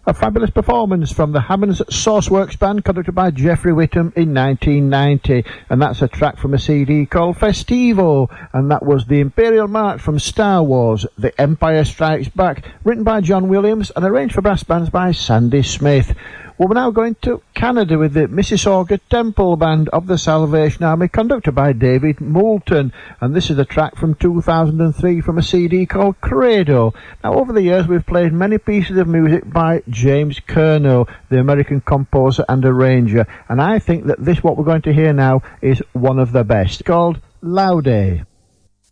A fabulous performance from the Hammonds Sauceworks Band, conducted by Jeffrey Whittam in 1990, and that's a track from a CD called Festivo, and that was the Imperial March from Star Wars, The Empire Strikes Back, written by John Williams and arranged for brass bands by Sandy Smith. Well, we're now going to Canada with the Mississauga Temple Band of the Salvation Army, conducted by David Moulton, and this is a track from 2003 from a CD called Credo. Now, over the years we've played many pieces of music by James Curnow, the American composer and arranger, and I think that this, what we're going to hear now, is one of the best, called Laude.